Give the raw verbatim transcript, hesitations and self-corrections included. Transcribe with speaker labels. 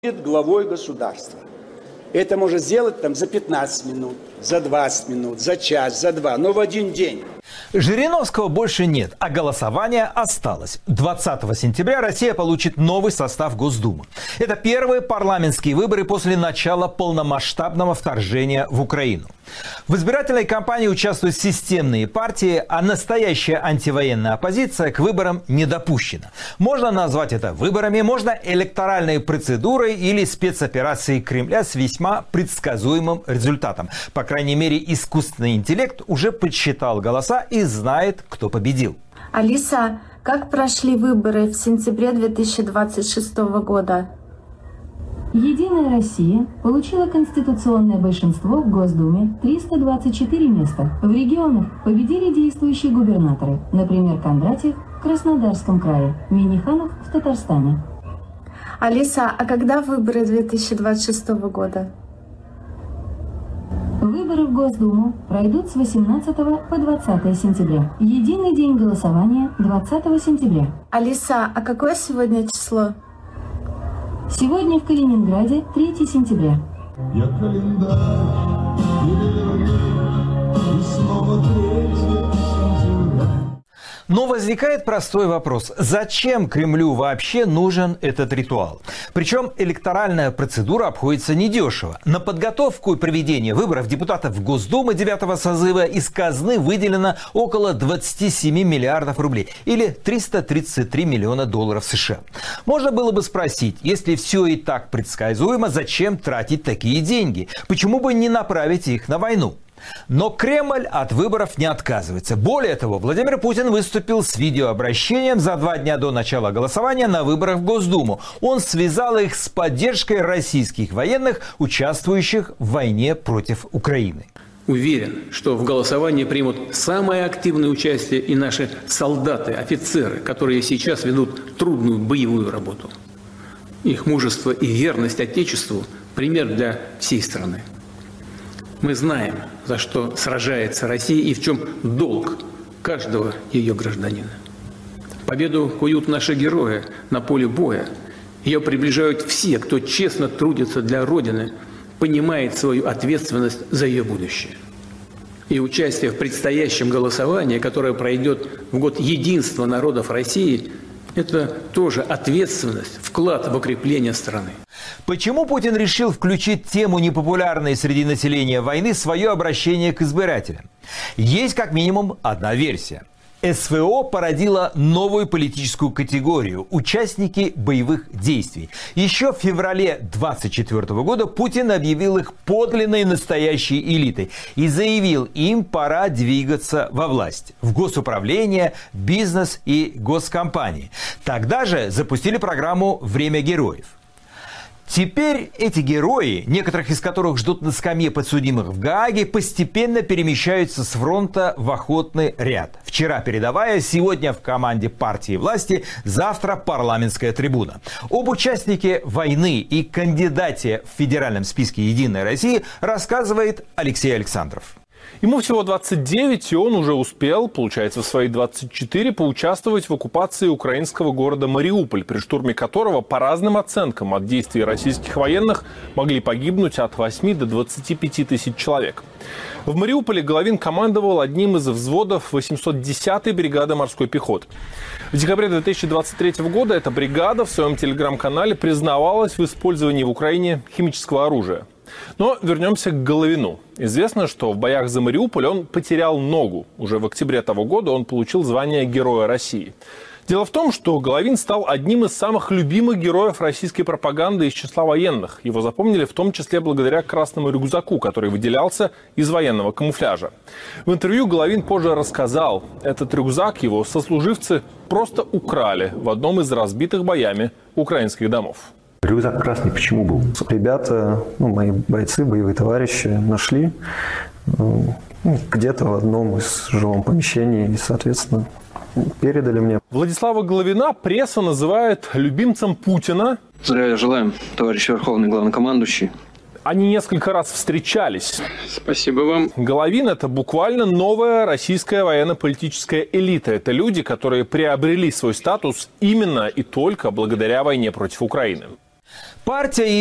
Speaker 1: главой государства. Это можно сделать там за пятнадцать минут, за двадцать минут, за час, за два, но в один день.
Speaker 2: Жириновского больше нет, а голосование осталось. двадцатого сентября Россия получит новый состав Госдумы. Это первые парламентские выборы после начала полномасштабного вторжения в Украину. В избирательной кампании участвуют системные партии, а настоящая антивоенная оппозиция к выборам не допущена. Можно назвать это выборами, можно электоральной процедурой или спецоперацией Кремля с весьма предсказуемым результатом. По крайней мере, искусственный интеллект уже подсчитал голоса и знает, кто победил.
Speaker 3: Алиса, как прошли выборы в сентябре две тысячи двадцать шестого года?
Speaker 4: Единая Россия получила конституционное большинство в Госдуме – триста двадцать четыре места. В регионах победили действующие губернаторы, например, Кондратьев в Краснодарском крае, Минниханов в Татарстане.
Speaker 3: Алиса, а когда выборы две тысячи двадцать шестого года?
Speaker 4: Выборы в Госдуму пройдут с восемнадцатого по двадцатое сентября. Единый день голосования – двадцатого сентября.
Speaker 3: Алиса, а какое сегодня число?
Speaker 4: Сегодня в Калининграде третьего сентября.
Speaker 5: Я календарь переверну, и снова третьего сентября.
Speaker 2: Но возникает простой вопрос. Зачем Кремлю вообще нужен этот ритуал? Причем электоральная процедура обходится недешево. На подготовку и проведение выборов депутатов Госдумы девятого созыва из казны выделено около двадцати семи миллиардов рублей или триста тридцать три миллиона долларов США. Можно было бы спросить, если все и так предсказуемо, зачем тратить такие деньги? Почему бы не направить их на войну? Но Кремль от выборов не отказывается. Более того, Владимир Путин выступил с видеообращением за два дня до начала голосования на выборах в Госдуму. Он связал их с поддержкой российских военных, участвующих в войне против Украины.
Speaker 6: Уверен, что в голосовании примут самое активное участие и наши солдаты, офицеры, которые сейчас ведут трудную боевую работу. Их мужество и верность Отечеству – пример для всей страны. Мы знаем, за что сражается Россия и в чем долг каждого ее гражданина. Победу куют наши герои на поле боя. Ее приближают все, кто честно трудится для Родины, понимает свою ответственность за ее будущее. И участие в предстоящем голосовании, которое пройдет в год единства народов России, это тоже ответственность, вклад в укрепление страны.
Speaker 2: Почему Путин решил включить тему непопулярной среди населения войны в свое обращение к избирателям? Есть как минимум одна версия. СВО породило новую политическую категорию – участники боевых действий. Еще в феврале две тысячи двадцать четвёртого года Путин объявил их подлинной настоящей элитой и заявил, им пора двигаться во власть, в госуправление, бизнес и госкомпании. Тогда же запустили программу «Время героев». Теперь эти герои, некоторых из которых ждут на скамье подсудимых в Гааге, постепенно перемещаются с фронта в охотный ряд. Вчера передовая, сегодня в команде партии власти, завтра парламентская трибуна. Об участнике войны и кандидате в федеральном списке «Единой России» рассказывает Алексей Александров.
Speaker 7: Ему всего двадцать девять, и он уже успел, получается, в свои двадцать четыре, поучаствовать в оккупации украинского города Мариуполь, при штурме которого, по разным оценкам от действий российских военных, могли погибнуть от восьми до двадцати пяти тысяч человек. В Мариуполе Головин командовал одним из взводов восемьсот десятой бригады морской пехоты. В декабре две тысячи двадцать третьего года эта бригада в своем телеграм-канале признавалась в использовании в Украине химического оружия. Но вернемся к Головину. Известно, что в боях за Мариуполь он потерял ногу. Уже в октябре того года он получил звание Героя России. Дело в том, что Головин стал одним из самых любимых героев российской пропаганды из числа военных. Его запомнили в том числе благодаря красному рюкзаку, который выделялся из военного камуфляжа. В интервью Головин позже рассказал, этот рюкзак его сослуживцы просто украли в одном из разбитых боями украинских домов.
Speaker 8: Рюкзак красный почему был? Ребята, ну, мои бойцы, боевые товарищи нашли ну, где-то в одном из жилом помещений и, соответственно, передали мне.
Speaker 7: Владислава Головина пресса называет любимцем Путина.
Speaker 9: Здравия желаем, товарищ Верховный Главнокомандующий.
Speaker 7: Они несколько раз встречались.
Speaker 6: Спасибо вам.
Speaker 7: Головин – это буквально новая российская военно-политическая элита. Это люди, которые приобрели свой статус именно и только благодаря войне против Украины.
Speaker 2: Партия